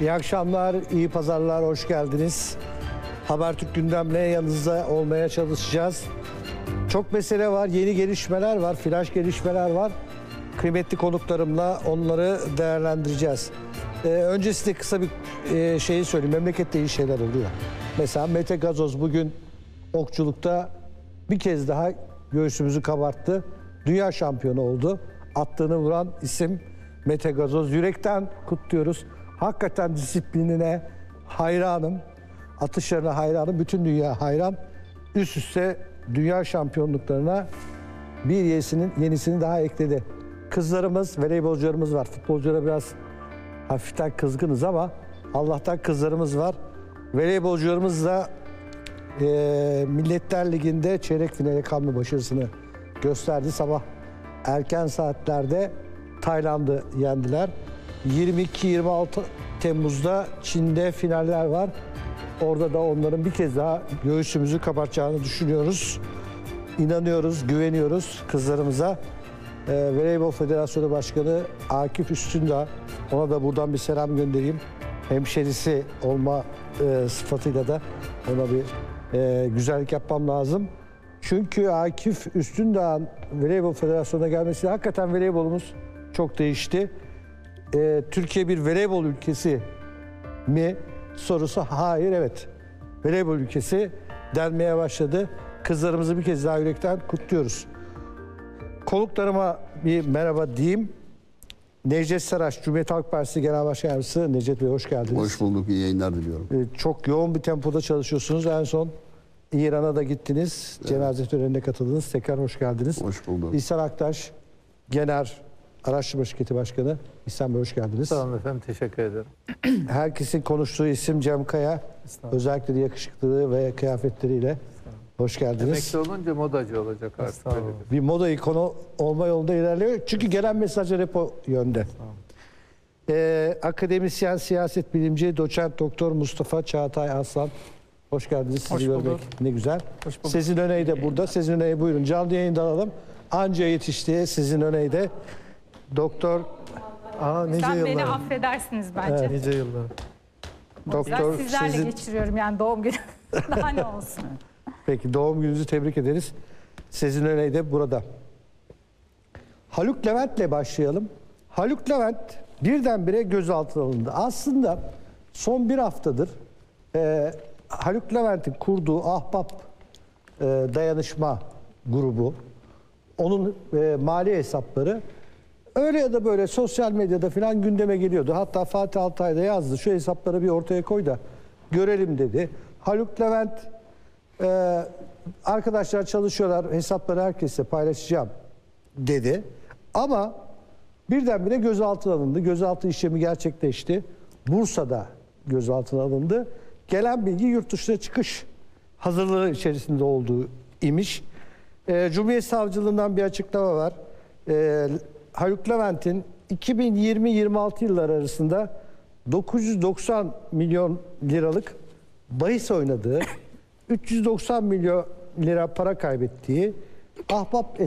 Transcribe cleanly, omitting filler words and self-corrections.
İyi akşamlar, iyi pazarlar, hoş geldiniz. Habertürk gündemle yanınızda olmaya çalışacağız. Çok mesele var, yeni gelişmeler var, flash gelişmeler var. Kıymetli konuklarımla onları değerlendireceğiz. Öncesinde kısa bir şeyi söyleyeyim, memlekette iyi şeyler oluyor. Mesela Mete Gazoz bugün okçulukta bir kez daha göğsümüzü kabarttı. Dünya şampiyonu oldu. Attığını vuran isim Mete Gazoz. Yürekten kutluyoruz. Hakikaten disiplinine hayranım. Atışlarına hayranım. Bütün dünya hayran. Üst üste dünya şampiyonluklarına bir yenisini daha ekledi. Kızlarımız, voleybolcularımız var. Futbolculara biraz hafiften kızgınız ama Allah'tan kızlarımız var. Voleybolcularımız da Milletler Ligi'nde çeyrek finale kalma başarısını gösterdi. Sabah erken saatlerde Tayland'ı yendiler. 22-26 Temmuz'da Çin'de finaller var. Orada da onların bir kez daha göğsümüzü kapatacağını düşünüyoruz. İnanıyoruz, güveniyoruz kızlarımıza. Voleybol Federasyonu Başkanı Akif Üstündağ, ona da buradan bir selam göndereyim. Hemşerisi olma sıfatıyla da ona bir güzellik yapmam lazım. Çünkü Akif Üstündağ'ın Voleybol Federasyonu'na gelmesiyle hakikaten voleybolumuz çok değişti. Türkiye bir voleybol ülkesi mi sorusu hayır, evet. Voleybol ülkesi denmeye başladı. Kızlarımızı bir kez daha yürekten kutluyoruz. Konuklarıma bir merhaba diyeyim. Necdet Saraç, Cumhuriyet Halk Partisi Genel Başkan Yardımcısı. Necdet Bey hoş geldiniz. Hoş bulduk, iyi yayınlar diliyorum. Çok yoğun bir tempoda çalışıyorsunuz. En son İran'a da gittiniz. Evet. Cenaze törenine katıldınız. Tekrar hoş geldiniz. Hoş bulduk. İhsan Aktaş, Genel Araştırma Şirketi Başkanı. İhsan Bey hoş geldiniz. Sağ olun efendim, teşekkür ederim. Herkesin konuştuğu isim Cem Kaya. Özellikle de yakışıklılığı ve kıyafetleriyle. Hoş geldiniz. Emekli olunca modacı olacak artık. Bir moda ikonu olma yolunda ilerliyor. Çünkü gelen mesajlar hep o yönde. Akademisyen, siyaset bilimci, doçent doktor Mustafa Çağatay Aslan. Hoş geldiniz. Sizi görmek ne güzel. Sezin Öney de burada. Sezin Öney buyurun. Canlı yayında alalım. Anca yetişti Sezin Öney de. Doktor... nice sen yıllar. Beni affedersiniz bence. Evet. Nice yıllar. Doktor sizlerle geçiriyorum yani doğum günü. Daha ne olsun. Peki doğum gününüzü tebrik ederiz. Sezin Öney de burada. Haluk Levent'le başlayalım. Haluk Levent birdenbire gözaltına alındı. Aslında son bir haftadır Haluk Levent'in kurduğu Ahbap dayanışma grubu, onun mali hesapları öyle ya da böyle sosyal medyada falan gündeme geliyordu. Hatta Fatih Altaylı da yazdı. Şu hesapları bir ortaya koy da görelim dedi. Haluk Levent arkadaşlar çalışıyorlar, hesapları herkesle paylaşacağım dedi. Ama birdenbire gözaltına alındı. Gözaltı işlemi gerçekleşti. Bursa'da gözaltına alındı. Gelen bilgi yurt dışına çıkış hazırlığı içerisinde olduğu imiş. Cumhuriyet Savcılığından bir açıklama var. Haluk Levent'in 2020-26 yılları arasında 990 milyon liralık bahis oynadığı, 390 milyon lira para kaybettiği Ahbap